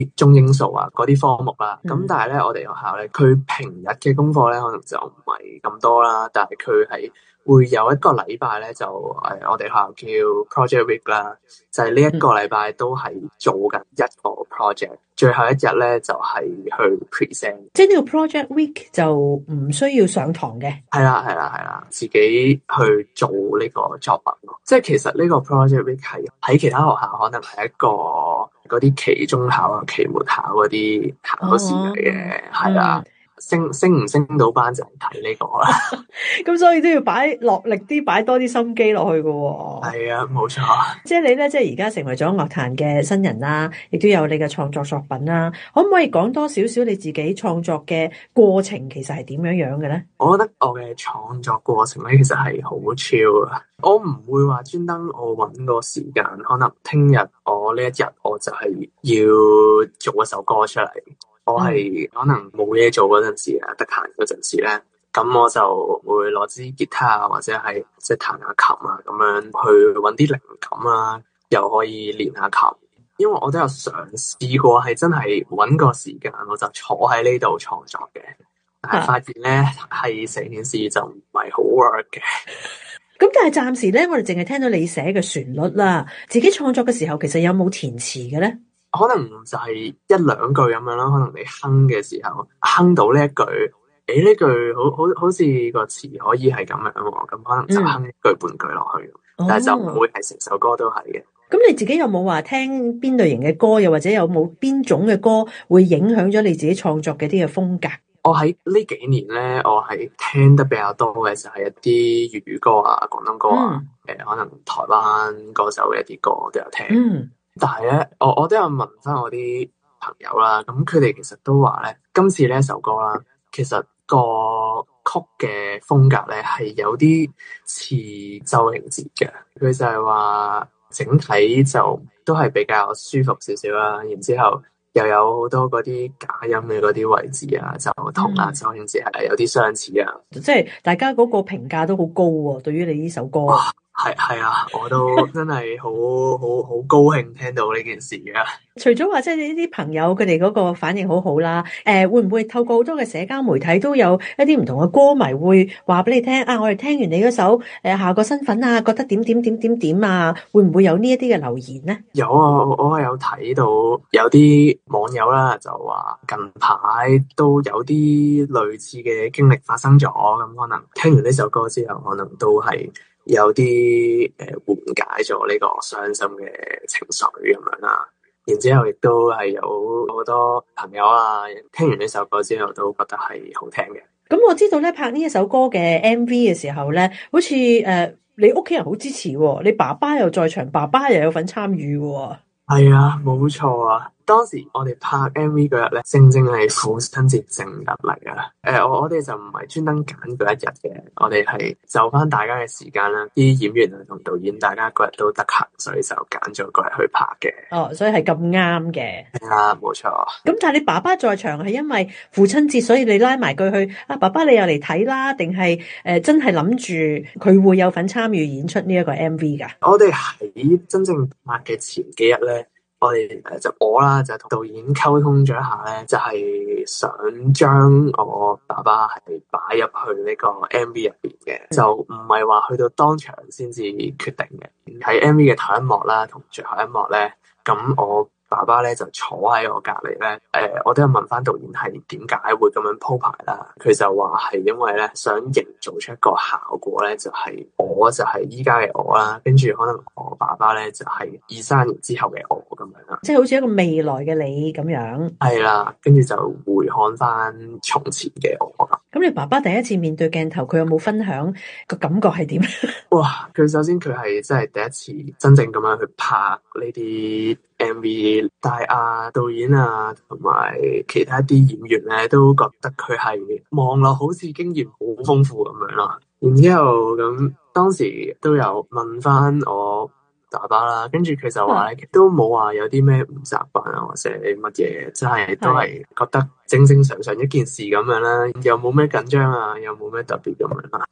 中英數啊嗰啲科目啦。咁但係咧，我哋學校咧，佢平日嘅功課咧，可能就唔係咁多啦。但係佢係會有一個禮拜咧，就我哋學校叫 Project Week 啦，就係呢一個禮拜都係做緊一個 project，最後一日咧就係去 present。 即係呢個 Project Week 就唔需要上堂嘅。 係啦，自己去做呢個作品咯。即係其實呢個 Project Week 係喺其他學校可能係一個嗰啲期中考啊、期末考嗰啲考試嚟嘅，係啦。升唔升到班就睇呢個啦。 咁所以都要擺落力啲，擺多啲心機落去㗎喎。 係啊，冇錯。 即係你咧，即係而家成為咗樂壇嘅新人啦，亦都有你嘅創作作品啦。可唔可以講多少少你自己創作嘅過程，其實係點樣樣嘅咧？ 我覺得我嘅創作過程咧，其實係好 chill 啊。我唔會話專登我搵個時間，可能聽日我呢一日我就係要做一首歌出嚟。我係可能冇嘢做嗰陣時啊，得閒嗰陣時咧，咁我就會攞支吉他啊，或者係即係彈下琴啊，咁樣去搵啲靈感啊，又可以練下琴。因為我都有嘗試過，係真係搵個時間，我就坐喺呢度創作嘅，但係發現咧係成件事就唔係好 work 嘅。 咁但係暫時咧，我哋淨係聽到你寫嘅旋律啦，自己創作嘅時候，其實有冇填詞嘅咧？ 可能就係一兩句咁樣啦，可能你哼嘅時候哼到呢一句，呢句好似個詞可以係咁樣喎，咁可能就哼一句半句落去，但係就唔會係成首歌都係嘅。 咁你自己有冇話聽邊類型嘅歌，又或者有冇邊種嘅歌會影響咗你自己創作嘅啲嘅風格？ 我喺呢幾年咧，我係聽得比較多嘅就係一啲粵語歌啊、廣東歌啊，可能台灣歌手嘅一啲歌我都有聽。但係咧，我都有問翻我啲朋友啦，咁佢哋其實都話咧，今次呢一首歌啦，其實個曲嘅風格咧係有啲似周興哲嘅，佢就係話整體就都係比較舒服少少啦，然之後又有好多嗰啲假音嘅嗰啲位置啊，就同周興哲係有啲相似啊， 即係大家嗰個評價都好高喎，對於你呢首歌。 係啊，我都真係好高興聽到呢件事啊！ 除咗話即係呢啲朋友佢哋嗰個反應好好啦，會唔會透過好多嘅社交媒體都有一啲唔同嘅歌迷會話俾你聽啊？我哋聽完你嗰首下個身份啊，覺得點啊？會唔會有呢一啲嘅留言呢？ 有啊，我係有睇到有啲網友啦，就話近排都有啲類似嘅經歷發生咗，咁可能聽完呢首歌之後，可能都係有啲緩解咗呢個傷心嘅情緒咁樣啦。然之後亦都係有好多朋友啊，聽完呢首歌之後都覺得係好聽嘅。 咁我知道咧，拍呢一首歌嘅 MV 嘅時候咧，好似你屋企人好支持喎，你爸爸又在場，爸爸又有份參與喎。 係啊，冇錯啊。當時我哋拍 MV 嗰日咧，正正係父親節正日嚟㗎。我哋就唔係專登揀嗰一日嘅，我哋係就翻大家嘅時間啦。啲演員啊同導演，大家嗰日都得閒，所以就揀咗嗰日去拍嘅。 哦，所以係咁啱嘅。 係啊，冇錯。 咁但係你爸爸在場係因為父親節，所以你拉埋佢去啊？爸爸你又嚟睇啦？定係真係諗住佢會有份參與演出呢一個 MV 㗎？ 我哋喺真正拍嘅前幾日咧。我哋就同導演溝通咗一下咧，就係想將我爸爸係擺入去呢個 MV 入邊嘅，就唔係話去到當場先至決定嘅。喺 MV 嘅頭一幕啦，同最後一幕咧，咁我爸爸咧就坐喺我隔籬咧，我都有問翻導演係點解會咁樣鋪排啦。佢就話係因為咧想營造出一個效果咧，就係我就係依家嘅我啦，跟住可能我爸爸咧就係23年之後嘅我咁樣啦，即係好似一個未來嘅你咁樣。 係啦，跟住就回看翻從前嘅我啦。 咁你爸爸第一次面對鏡頭，佢有冇分享個感覺係點？ 哇！佢首先佢係真係第一次真正咁樣去拍呢啲 MV，但係導演啊同埋其他啲演員咧都覺得佢係望落好似經驗好豐富咁樣啦。然之後咁當時都有問翻我爸爸啦，跟住佢就話咧，都冇話有啲咩唔習慣啊，或者乜嘢，真係都係覺得正正常常一件事咁樣啦，又冇咩緊張啊，又冇咩特別咁樣啦。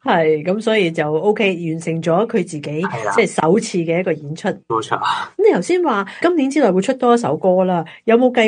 係咁，所以就 OK 完成咗佢自己係啦即係首次嘅一個演出。 冇錯。 咁你頭先話今年之內會出多一首歌啦，有冇計